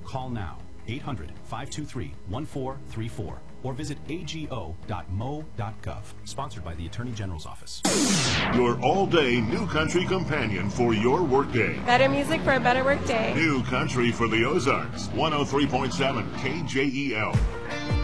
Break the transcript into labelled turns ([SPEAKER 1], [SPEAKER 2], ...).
[SPEAKER 1] Call now 800-523-1434 or visit ago.mo.gov. Sponsored by the Attorney General's Office.
[SPEAKER 2] Your all-day New Country companion for your workday.
[SPEAKER 3] Better music for a better workday.
[SPEAKER 2] New Country for the Ozarks. 103.7 KJEL.